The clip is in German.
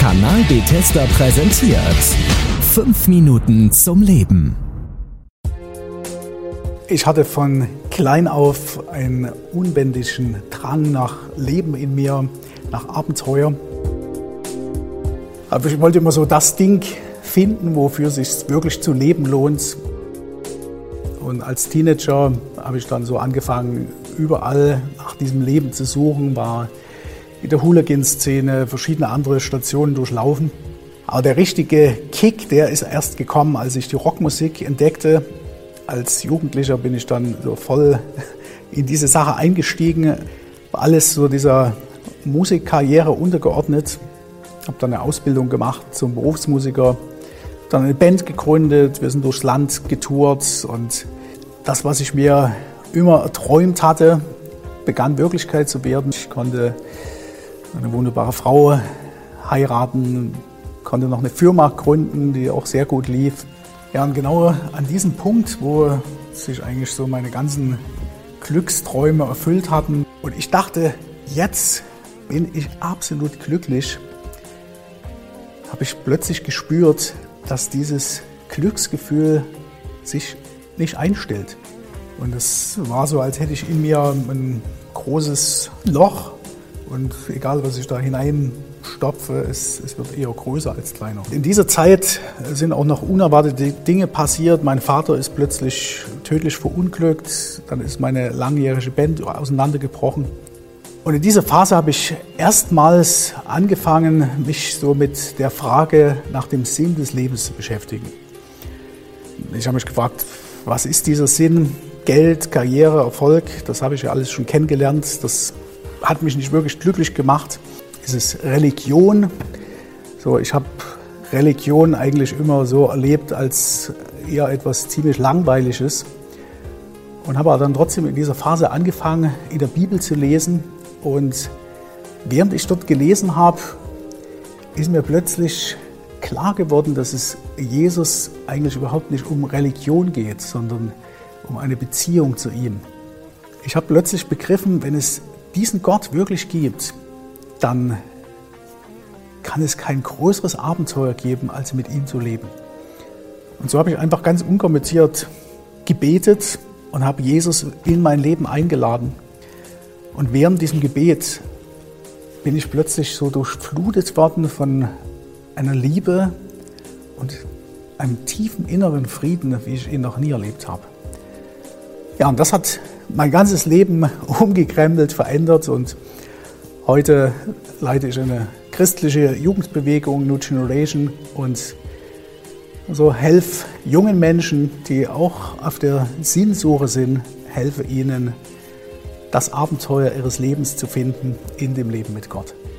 Kanal Bethesda präsentiert 5 Minuten zum Leben. Ich hatte von klein auf einen unbändigen Drang nach Leben in mir, nach Abenteuer. Aber ich wollte immer so das Ding finden, wofür es sich wirklich zu leben lohnt. Und als Teenager habe ich dann so angefangen, überall nach diesem Leben zu suchen, war in der Hooligan-Szene verschiedene andere Stationen durchlaufen. Aber der richtige Kick, der ist erst gekommen, als ich die Rockmusik entdeckte. Als Jugendlicher bin ich dann so voll in diese Sache eingestiegen, war alles so dieser Musikkarriere untergeordnet. Habe dann eine Ausbildung gemacht zum Berufsmusiker, dann eine Band gegründet, wir sind durchs Land getourt und das, was ich mir immer erträumt hatte, begann Wirklichkeit zu werden. Ich konnte eine wunderbare Frau heiraten, konnte noch eine Firma gründen, die auch sehr gut lief. Ja, und genau an diesem Punkt, wo sich eigentlich so meine ganzen Glücksträume erfüllt hatten und ich dachte, jetzt bin ich absolut glücklich, habe ich plötzlich gespürt, dass dieses Glücksgefühl sich nicht einstellt. Und es war so, als hätte ich in mir ein großes Loch und egal, was ich da hineinstopfe, es wird eher größer als kleiner. In dieser Zeit sind auch noch unerwartete Dinge passiert. Mein Vater ist plötzlich tödlich verunglückt, dann ist meine langjährige Band auseinandergebrochen. Und in dieser Phase habe ich erstmals angefangen, mich so mit der Frage nach dem Sinn des Lebens zu beschäftigen. Ich habe mich gefragt, was ist dieser Sinn? Geld, Karriere, Erfolg, das habe ich ja alles schon kennengelernt. Das hat mich nicht wirklich glücklich gemacht. Ist es Religion? So, ich habe Religion eigentlich immer so erlebt als eher etwas ziemlich Langweiliges und habe aber dann trotzdem in dieser Phase angefangen, in der Bibel zu lesen. Und während ich dort gelesen habe, ist mir plötzlich klar geworden, dass es Jesus eigentlich überhaupt nicht um Religion geht, sondern um eine Beziehung zu ihm. Ich habe plötzlich begriffen, wenn es diesen Gott wirklich gibt, dann kann es kein größeres Abenteuer geben, als mit ihm zu leben. Und so habe ich einfach ganz unkompliziert gebetet und habe Jesus in mein Leben eingeladen. Und während diesem Gebet bin ich plötzlich so durchflutet worden von einer Liebe und einem tiefen inneren Frieden, wie ich ihn noch nie erlebt habe. Ja, und das hat mein ganzes Leben umgekrempelt, verändert und heute leite ich eine christliche Jugendbewegung, New Generation, und so helfe jungen Menschen, die auch auf der Sinnsuche sind, helfe ihnen, das Abenteuer ihres Lebens zu finden in dem Leben mit Gott.